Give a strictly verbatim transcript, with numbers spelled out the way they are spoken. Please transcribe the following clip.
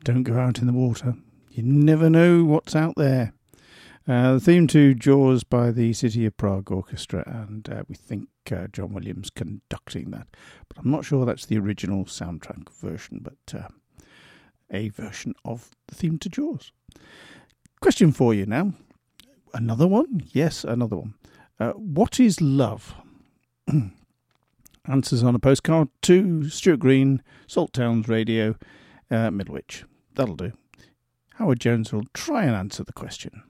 don't go out in the water. You never know what's out there. Uh, the theme to Jaws by the City of Prague Orchestra, and uh, we think uh, John Williams conducting that. But I'm not sure that's the original soundtrack version, but uh, a version of the theme to Jaws. Question for you now. Another one? Yes, another one. Uh, what is love? Answers on a postcard to Stuart Green, Salt Towns Radio, uh, Middlewich. That'll do. Howard Jones will try and answer the question.